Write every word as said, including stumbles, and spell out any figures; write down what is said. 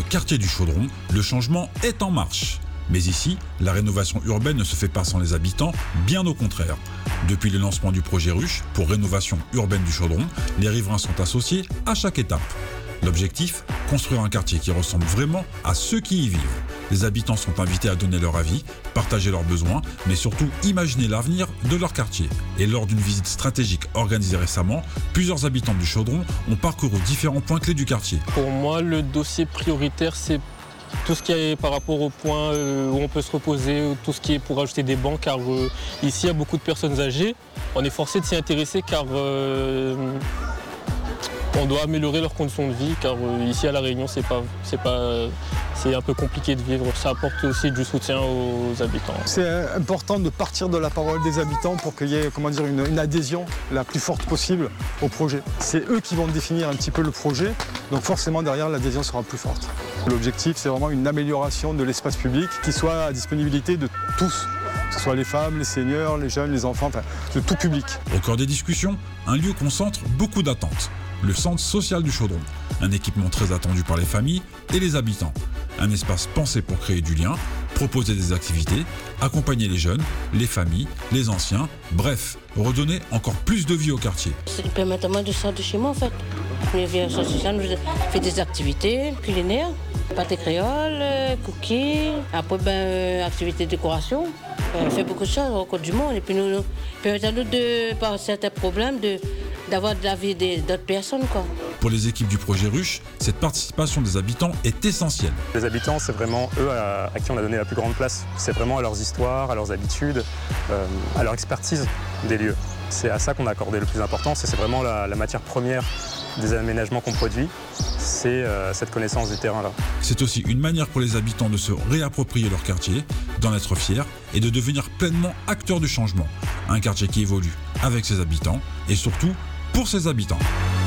quartier du Chaudron, le changement est en marche. Mais ici, la rénovation urbaine ne se fait pas sans les habitants, bien au contraire. Depuis le lancement du projet Ruche pour rénovation urbaine du Chaudron, les riverains sont associés à chaque étape. L'objectif, construire un quartier qui ressemble vraiment à ceux qui y vivent. Les habitants sont invités à donner leur avis, partager leurs besoins, mais surtout imaginer l'avenir de leur quartier. Et lors d'une visite stratégique organisée récemment, plusieurs habitants du Chaudron ont parcouru différents points clés du quartier. Pour moi, le dossier prioritaire, c'est tout ce qui est par rapport au point où on peut se reposer, tout ce qui est pour ajouter des bancs, car euh, ici, il y a beaucoup de personnes âgées. On est forcé de s'y intéresser car euh, on doit améliorer leurs conditions de vie, car euh, ici à La Réunion, c'est pas, c'est pas, euh, c'est un peu compliqué de vivre. Ça apporte aussi du soutien aux habitants. C'est important de partir de la parole des habitants pour qu'il y ait, comment dire, une, une adhésion la plus forte possible au projet. C'est eux qui vont définir un petit peu le projet, donc forcément derrière l'adhésion sera plus forte. L'objectif, c'est vraiment une amélioration de l'espace public qui soit à disponibilité de tous, que ce soit les femmes, les seniors, les jeunes, les enfants, enfin de tout public. Au cœur des discussions, un lieu concentre beaucoup d'attentes. Le centre social du Chaudron, un équipement très attendu par les familles et les habitants. Un espace pensé pour créer du lien, proposer des activités, accompagner les jeunes, les familles, les anciens, bref, redonner encore plus de vie au quartier. Il permet notamment de sortir de chez moi en fait. Je viens au centre social, je fais des activités culinaires, pâté créole, cookies, après ben, euh, activités de décoration. On fait beaucoup de choses, on rencontre du monde et puis nous, nous permet à nous de, par certains problèmes, de, d'avoir de la vie d'autres personnes, quoi. Pour les équipes du projet Ruche, cette participation des habitants est essentielle. Les habitants, c'est vraiment eux à, à qui on a donné la plus grande place. C'est vraiment à leurs histoires, à leurs habitudes, euh, à leur expertise des lieux. C'est à ça qu'on a accordé le plus d'importance et c'est vraiment la, la matière première des aménagements qu'on produit, c'est euh, cette connaissance du terrain-là. C'est aussi une manière pour les habitants de se réapproprier leur quartier, d'en être fiers et de devenir pleinement acteurs du changement. Un quartier qui évolue avec ses habitants et surtout pour ses habitants.